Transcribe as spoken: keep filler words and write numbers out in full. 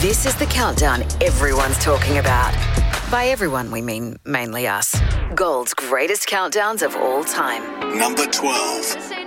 This is the countdown everyone's talking about. By everyone, we mean mainly us. Gold's greatest countdowns of all time. Number twelve.